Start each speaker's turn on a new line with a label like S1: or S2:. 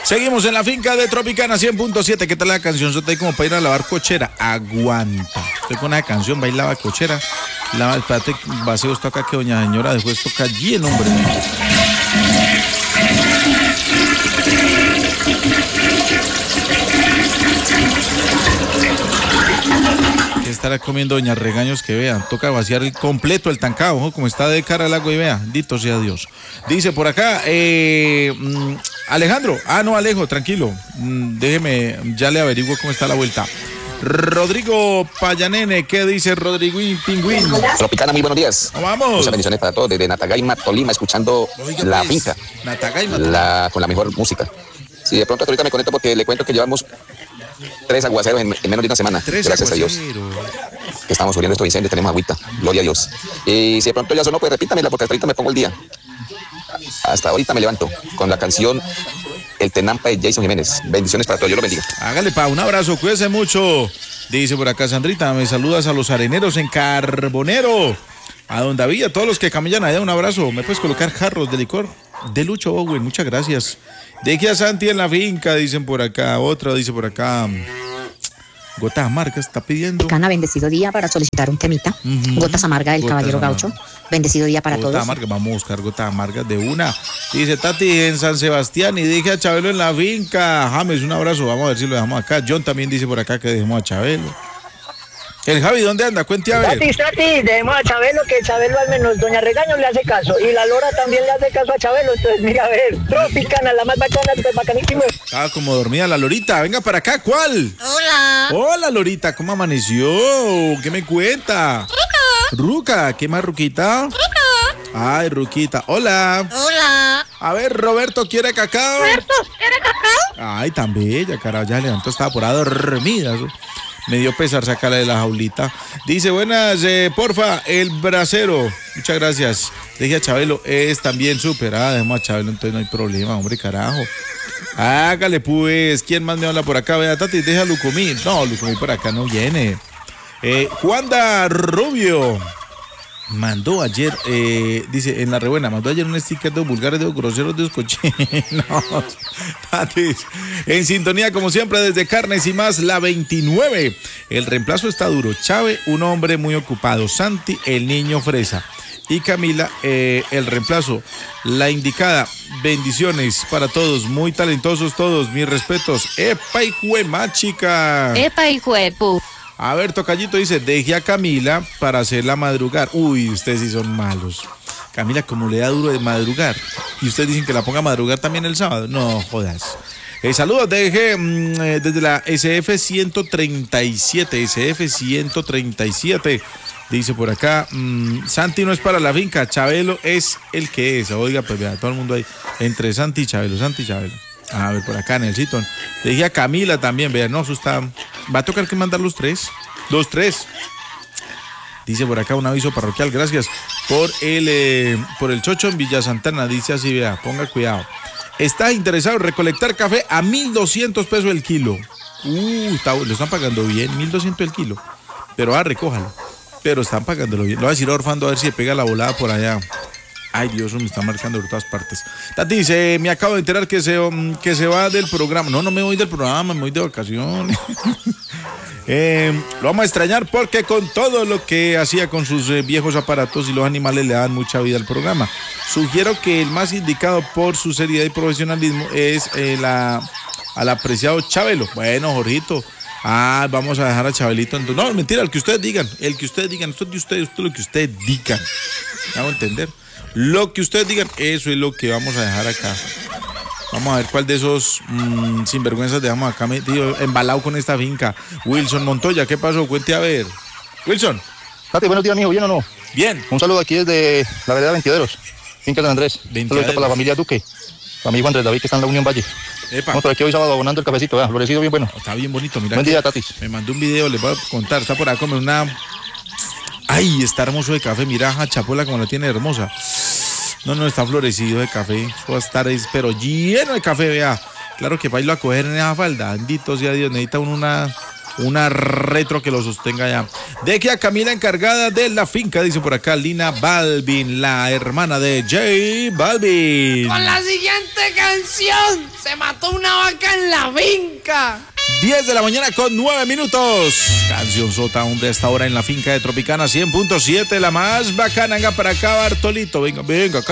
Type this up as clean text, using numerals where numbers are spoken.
S1: Seguimos en la finca de Tropicana 100.7. ¿Qué tal la canción? Sota ahí como para ir a lavar cochera. Aguanta. Estoy con una canción, va y lava cochera. Espérate, vacío esto acá que doña señora dejó esto acá lleno, hombre. ¿Qué estará comiendo doña Regaños que vean? Toca vaciar completo el tancado, ojo, como está de cara al agua y vea. Bendito sea Dios. Dice por acá, Alejandro. No, Alejo, tranquilo. Déjeme, ya le averiguo cómo está la vuelta. Rodrigo Payanene, ¿qué dice Rodrigo Pingüín?
S2: Tropicana, muy buenos días.
S1: Vamos.
S2: Muchas bendiciones para todos desde Natagaima, Tolima, escuchando la finca. Con la mejor música. Sí, de pronto ahorita me conecto porque le cuento que llevamos 3 aguaceros en menos de una semana. Gracias a Dios. Estamos subiendo estos incendios, tenemos agüita. Gloria a Dios. Y si de pronto ya sonó, pues repítamela porque ahorita me pongo el día. Hasta ahorita me levanto con la canción El Tenampa de Jason Jiménez. Bendiciones para todos, Dios los bendiga.
S1: Hágale, pa, un abrazo, cuídese mucho. Dice por acá Sandrita, me saludas a los areneros en Carbonero. A don David, a todos los que camellan allá, un abrazo. ¿Me puedes colocar jarros de licor? De Lucho Owen, muchas gracias. Deje a Santi en la finca, dicen por acá. Otra dice por acá. Gotas Amargas está pidiendo.
S3: Cana, bendecido día para solicitar un temita. Gotas Amargas del Caballero Gaucho. Bendecido día para todos.
S1: Amargas, vamos a buscar Gotas Amargas de una. Dice Tati en San Sebastián y dije a Chabelo en la finca. James, un abrazo, vamos a ver si lo dejamos acá. John también dice por acá que dejemos a Chabelo. El Javi, ¿dónde anda? Cuente a ver.
S4: Tati, dejemos a Chabelo, que Chabelo al menos doña Regaño le hace caso. Y la Lora también le hace caso a Chabelo. Entonces, mira, a ver, Tropicana, la más bacana, bacanísimo.
S1: Estaba como dormida la Lorita. Venga para acá, ¿cuál?
S5: Hola.
S1: Hola, Lorita, ¿cómo amaneció? ¿Qué me cuenta? Ruca, ¿qué más, Ruquita? Ay, Ruquita, hola.
S5: Hola.
S1: A ver, Roberto, ¿quiere cacao?
S5: ¿Roberto, quiere cacao?
S1: Ay, tan bella, carajo, ya levantó, estaba por ahí dormida. Me dio pesar sacarla de la jaulita. Dice, buenas, porfa, el bracero. Muchas gracias. Deje a Chabelo, es también súper. Dejemos a Chabelo, entonces no hay problema, hombre, carajo. Hágale, pues. ¿Quién más me habla por acá? Vea, Tati, deja a Lucumí. No, Lucumí por acá no viene. Juanda Rubio. Mandó ayer, dice, en la rebuena, mandó ayer un sticker de vulgares, de groseros, de cochinos. En sintonía, como siempre, desde Carnes y Más, la 29. El reemplazo está duro. Chave, un hombre muy ocupado. Santi, el niño fresa. Y Camila, el reemplazo. La indicada. Bendiciones para todos, muy talentosos todos. Mis respetos. Epa y juema, chica.
S5: Epa y juepu.
S1: A ver, Tocayito dice, deje a Camila para hacerla madrugar. Uy, ustedes sí son malos. Camila, como le da duro de madrugar. Y ustedes dicen que la ponga a madrugar también el sábado. No, jodas. Saludos, deje desde la SF 137. SF 137. Dice por acá, Santi no es para la finca, Chabelo es el que es. Oiga, pues vea, todo el mundo ahí. Entre Santi y Chabelo, Santi y Chabelo. A ver, por acá, Nelsito. Le dije a Camila también, vean, no, eso está. Va a tocar que mandar los tres. Los tres. Dice por acá un aviso parroquial, gracias por el chocho en Villa Santana. Dice así, vea, ponga cuidado. ¿Estás interesado en recolectar café a 1,200 pesos el kilo? Lo están pagando bien, 1,200 el kilo. Pero recójalo. Pero están pagándolo bien. Lo voy a decir a Orfando a ver si le pega la volada por allá. Ay, Dios, me está marcando por todas partes. Tati dice, me acabo de enterar que se va del programa. No me voy del programa, me voy de vacaciones. Lo vamos a extrañar porque con todo lo que hacía con sus viejos aparatos y los animales le dan mucha vida al programa. Sugiero que el más indicado por su seriedad y profesionalismo es al apreciado Chabelo. Bueno, Jorgito. Vamos a dejar a Chabelito. No, mentira, el que ustedes digan. Esto es de ustedes, esto es lo que ustedes digan. ¿Me hago entender? Lo que ustedes digan, eso es lo que vamos a dejar acá. Vamos a ver cuál de esos sinvergüenzas dejamos acá metido, embalado con esta finca. Wilson Montoya, ¿qué pasó? Cuente a ver. Wilson.
S6: Tati, buenos días, amigo. ¿Bien o no?
S1: Bien.
S6: Un saludo aquí desde la vereda Ventiaderos, finca de Andrés. Un saludo para la familia Duque, para mi hijo Andrés David, que está en la Unión Valle. Vamos por aquí hoy sábado abonando el cafecito, ¿verdad? Florecido bien bueno.
S1: Está bien bonito, mira.
S6: Buen día, Tati.
S1: Me mandó un video, les voy a contar. Está por acá como una... Ay, está hermoso de café, mira, Chapola como la tiene hermosa. No, está florecido de café. Eso va a estar, pero lleno de café, vea. Claro que para irlo a coger en esa falda, bendito sea Dios, necesita uno una retro que lo sostenga ya. Deje a Camila encargada de la finca, dice por acá Lina Balvin, la hermana de J Balvin.
S7: Con la siguiente canción, se mató una vaca en la finca.
S1: 10 de la mañana con 9 minutos. Canción sota aún de esta hora en la finca de Tropicana 100.7, la más bacana. Venga para acá, Bartolito. Venga.